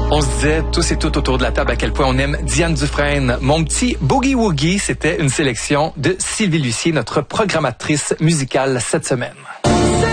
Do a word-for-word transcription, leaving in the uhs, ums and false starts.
On se disait tous et toutes autour de la table à quel point on aime Diane Dufresne. Mon petit Boogie Woogie, c'était une sélection de Sylvie Lucier, notre programmatrice musicale cette semaine.